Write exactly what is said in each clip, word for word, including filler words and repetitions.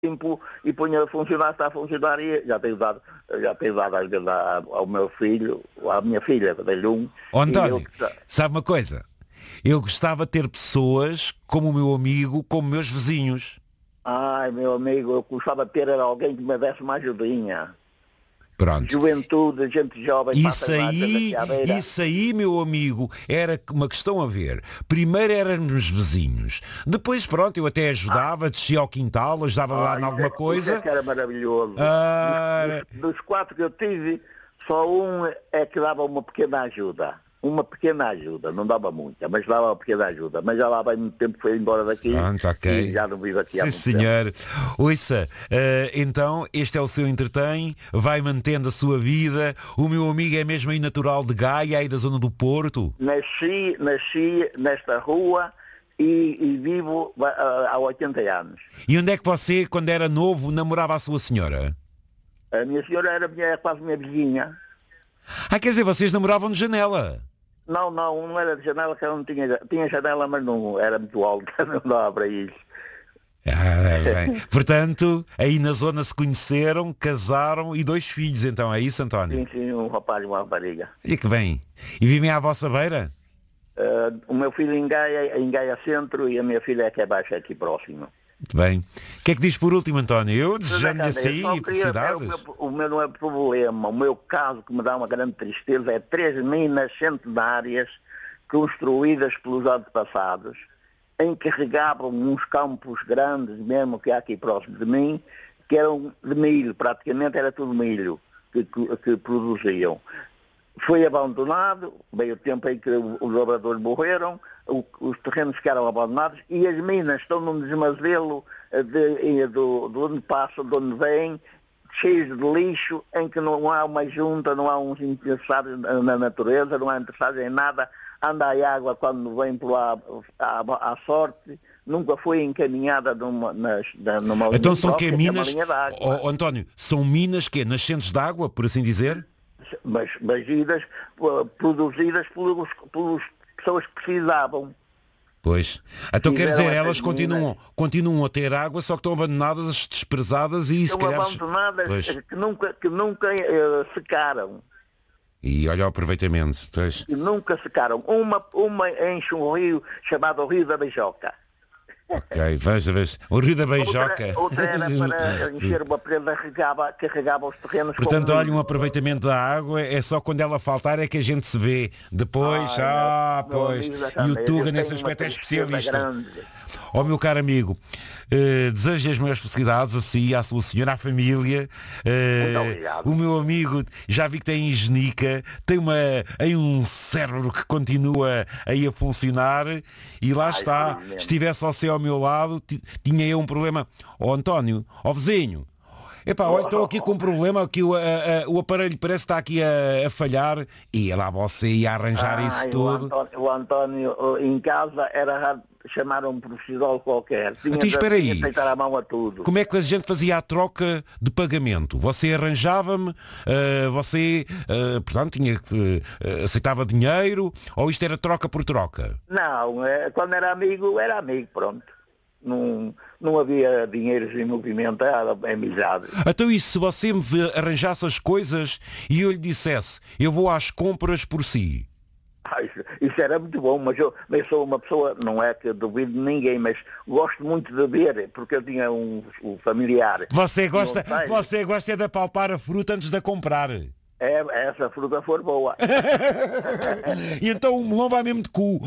limpo e ponho a funcionar, está a funcionar e já tenho dado, já tenho dado às vezes ao meu filho, à minha filha, dei-lhe um. Ó, António, eu... sabe uma coisa? Eu gostava de ter pessoas como o meu amigo, como meus vizinhos. Ai, meu amigo, eu gostava de ter alguém que me desse uma ajudinha. Pronto. Juventude, gente jovem, Isso aí, isso aí, meu amigo, era uma questão a ver. Primeiro éramos vizinhos. Depois, pronto, eu até ajudava, ah. descia ao quintal, ajudava ah, lá em alguma é, coisa. Isso é que era maravilhoso. Ah... Dos, dos, dos quatro que eu tive, só um é que dava uma pequena ajuda. Uma pequena ajuda, não dava muita, mas dava uma pequena ajuda. Mas já lá vai muito tempo, foi embora daqui. Pronto, ok. E já não vivo aqui há Sim, muito senhor. tempo. Ouça, uh, então, este é o seu entretém, vai mantendo a sua vida. O meu amigo é mesmo aí natural de Gaia, aí da zona do Porto. Nasci, nasci nesta rua e, e vivo uh, há oitenta anos. E onde é que você, quando era novo, namorava a sua senhora? A minha senhora era minha, quase minha vizinha. Ah, quer dizer, vocês namoravam de janela? Não, não, não era de janela, que ela não tinha, tinha janela, mas não era muito alta, não dava para isso. Ah, bem. Portanto, aí na zona se conheceram, casaram e dois filhos, então, é isso, António? Sim, sim, um rapaz e uma rapariga. E que bem. E vivem à vossa beira? Uh, o meu filho em Gaia, em Gaia Centro, e a minha filha é que é baixa, aqui próximo. Muito bem. O que é que diz por último, António? Eu desejando-lhe assim, e felicidades. O meu, o meu não é problema. O meu caso que me dá uma grande tristeza é três minas centenárias construídas pelos antepassados, em que regavam uns campos grandes, mesmo que há aqui próximo de mim, que eram de milho, praticamente era tudo milho que, que, que produziam. Foi abandonado, veio o tempo em que os lavradores morreram, o, os terrenos ficaram abandonados e as minas estão num desmazelo de, de, do, de onde passam, de onde vêm, cheios de lixo, em que não há uma junta, não há uns interessados na natureza, não há interessados em nada, anda a água quando vem pela à, à sorte, nunca foi encaminhada numa, nas, numa linha. Então são que minas, oh, oh, António, são minas que nascentes de água, por assim dizer? Mas, mas idas, produzidas pelos, pelas pessoas que precisavam. Pois. Então quer dizer, elas continuam, continuam a ter água, só que estão abandonadas, desprezadas e estão se calhar... abandonadas, pois. que nunca, que nunca uh, secaram. E olha o aproveitamento. Pois. E nunca secaram. Uma, uma enche um rio chamado Rio da Beijoca. Ok, veja, veja. O Rio da Beijoca. Outra, outra era para encher uma prenda que regava, que regava os terrenos. Portanto, olha, um aproveitamento da água é só quando ela faltar é que a gente se vê. Depois, ah, ah pois. E o Tuga nesse aspecto é especialista. Ó oh, meu caro amigo, uh, desejo as maiores felicidades a si, à sua senhora, à família. Uh, o meu amigo, já vi que tem ingenica, tem uma, aí um cérebro que continua aí a funcionar e lá Ai, está. Se estivesse você ao meu lado, tinha eu um problema. Ó oh, António, ó oh, vizinho, epá, oh, estou aqui com um problema que o, a, a, o aparelho parece que está aqui a, a falhar e lá você ia arranjar ah, isso tudo. O António, o António em casa era chamar um profissional qualquer. Tinha então, espera aí. De a mão a tudo. Como é que a gente fazia a troca de pagamento? Você arranjava-me, uh, você, uh, portanto, tinha que uh, aceitava dinheiro ou isto era troca por troca? Não, é, quando era amigo, era amigo, pronto. Não, não havia dinheiros em movimento, era amizade. Então e se você me arranjasse as coisas e eu lhe dissesse, eu vou às compras por si? Ah, isso, isso era muito bom, mas eu, eu sou uma pessoa, não é que eu duvido de ninguém, mas gosto muito de ver, porque eu tinha um, um familiar. Você gosta, você gosta de apalpar a fruta antes de comprar? É, essa fruta for boa. E então o melão vai mesmo de cu.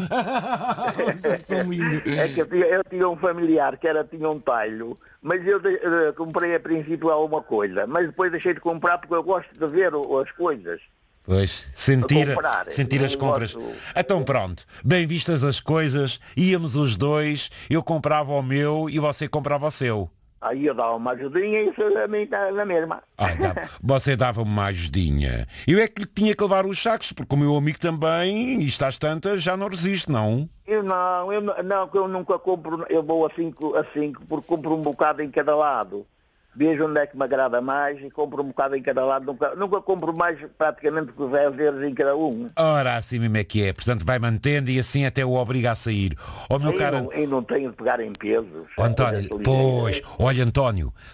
É que eu tinha, eu tinha um familiar que era, tinha um talho, mas eu, de, eu comprei a princípio alguma coisa, mas depois deixei de comprar porque eu gosto de ver as coisas. Pois, sentir, comprar, sentir as compras. Gosto... Então pronto, bem vistas as coisas, íamos os dois, eu comprava o meu e você comprava o seu. Aí eu dava uma ajudinha e isso a mim está na mesma. Ah, dá, você dava-me uma ajudinha. Eu é que lhe tinha que levar os sacos, porque o meu amigo também, e está às tantas, já não resiste, não? Eu não, eu não, não, eu nunca compro, eu vou a cinco, a cinco, porque compro um bocado em cada lado. vejo onde é que me agrada mais e compro um bocado em cada lado. Nunca, nunca compro mais praticamente que dez vezes em cada um. Ora, assim mesmo é que é. Portanto, vai mantendo e assim até o obriga a sair. Oh, meu e, cara... não, e não tenho de pegar em pesos. Oh, António, pois, olha, António,